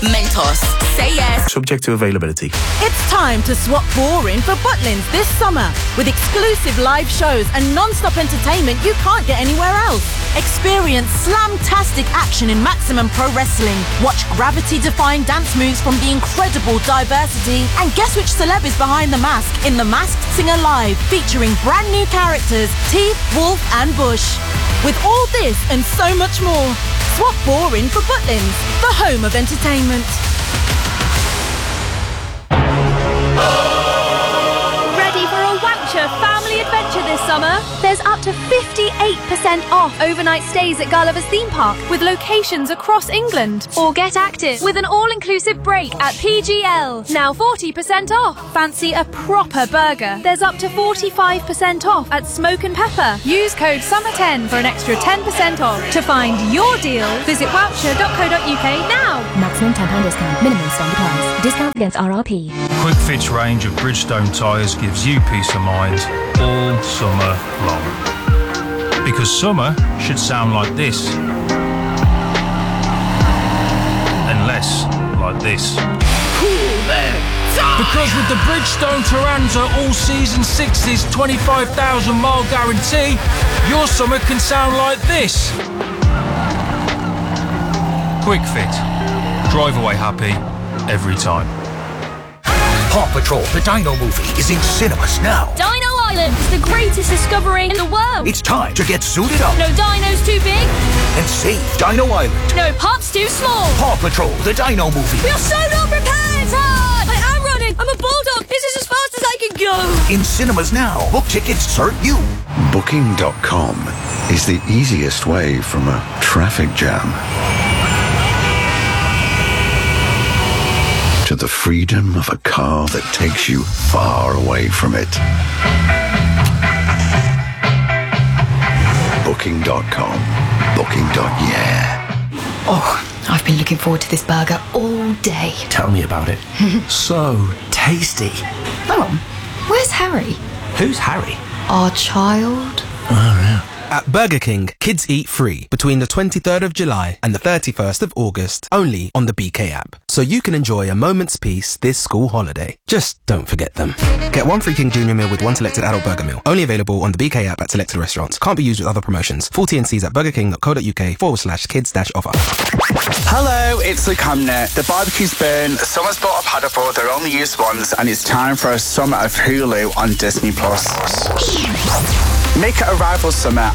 Mentos. Say yes. Subject to availability. It's time to swap boring for Butlins this summer with exclusive live shows and non-stop entertainment you can't get anywhere else. Experience slam-tastic action in Maximum Pro Wrestling. Watch gravity-defying dance moves from the incredible Diversity. And guess which celeb is behind the mask in The Masked Singer Live, featuring brand new characters Teeth, Wolf and Bush. With all this and so much more, swap boring for Butlins, the home of entertainment. Ready for a Wowcher family adventure this summer? There's up to 58% off overnight stays at Gulliver's Theme Park with locations across England. Or get active with an all-inclusive break at PGL. Now 40% off. Fancy a proper burger? There's up to 45% off at Smoke and Pepper. Use code SUMMER10 for an extra 10% off. To find your deal, visit wowcher.co.uk now. Maximum £10 discount. Minimum spend applies. Discount against RRP. Quick Fit's range of Bridgestone tyres gives you peace of mind all summer long. Because summer should sound like this. And less like this. Cool then. Because with the Bridgestone Turanza all-season 60s 25,000 mile guarantee, your summer can sound like this. Quick Fit. Drive away happy every time. Paw Patrol, the Dino movie, is in cinemas now. Dino Island is the greatest discovery in the world. It's time to get suited up. No dino's too big. And save Dino Island. No pups too small. Paw Patrol, the Dino movie. We are so not prepared. I am running. I'm a bulldog. This is as fast as I can go. In cinemas now. Book tickets, serve you. Booking.com is the easiest way from a traffic jam to the freedom of a car that takes you far away from it. Booking.com. Booking.yeah. Oh, I've been looking forward to this burger all day. Tell me about it. So tasty. Mum, where's Harry? Who's Harry? Our child. Oh, yeah. At Burger King, kids eat free between the 23rd of July and the 31st of August, only on the BK app. So you can enjoy a moment's peace this school holiday. Just don't forget them. Get one free King Junior meal with one selected adult burger meal. Only available on the BK app at selected restaurants. Can't be used with other promotions. Full T&Cs at burgerking.co.uk/kids-offer. Hello, it's Luke Hamner. The barbecue's burn, summer's brought up Haddiford, they're only used once, and it's time for a summer of Hulu on Disney+. Make it a rival summer